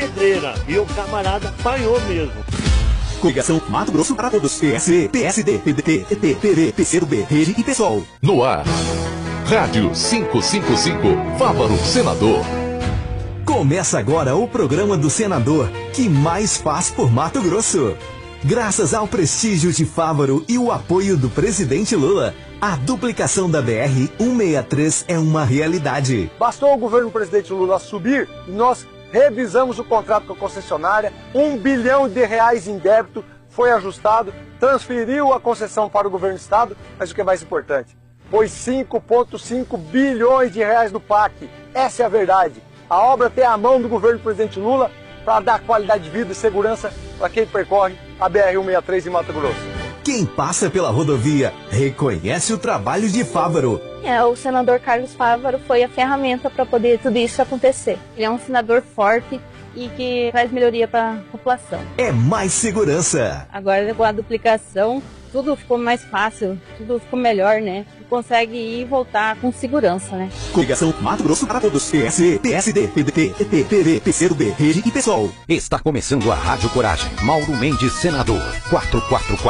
pedreira. E o camarada apanhou mesmo. Coligação Mato Grosso para todos. PSB, PSD, PDT, PT, PV, PCdoB, Rede e PSOL. No ar. Rádio 555, Fávaro Senador. Começa agora o programa do senador que mais faz por Mato Grosso. Graças ao prestígio de Fávaro e o apoio do presidente Lula, a duplicação da BR-163 é uma realidade. Bastou o governo do presidente Lula subir e nós revisamos o contrato com a concessionária, R$1 bilhão em débito foi ajustado, transferiu a concessão para o governo do estado, mas o que é mais importante, foi R$5,5 bilhões no PAC. Essa é a verdade. A obra tem a mão do governo do presidente Lula para dar qualidade de vida e segurança para quem percorre a BR-163 em Mato Grosso. Quem passa pela rodovia reconhece o trabalho de Fávaro. O senador Carlos Fávaro foi a ferramenta para poder tudo isso acontecer. Ele é um senador forte e que traz melhoria para a população. É mais segurança. Agora com a duplicação, tudo ficou mais fácil, tudo ficou melhor, né? Consegue ir e voltar com segurança, né? Coligação Mato Grosso para todos. PSB, PSD, PDT, PT, PV, PCdoB, Rede e PSOL. Está começando a Rádio Coragem. Mauro Mendes, senador. 444.